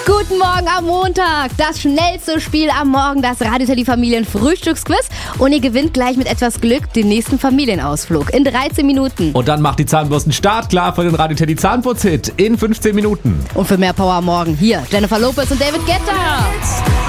Guten Morgen am Montag. Das schnellste Spiel am Morgen, das Radio Teddy Familien Frühstücksquiz. Und ihr gewinnt gleich mit etwas Glück den nächsten Familienausflug in 13 Minuten. Und dann macht die Zahnbürsten startklar für den Radio Teddy Zahnputz-Hit in 15 Minuten. Und für mehr Power am Morgen hier Jennifer Lopez und David Guetta.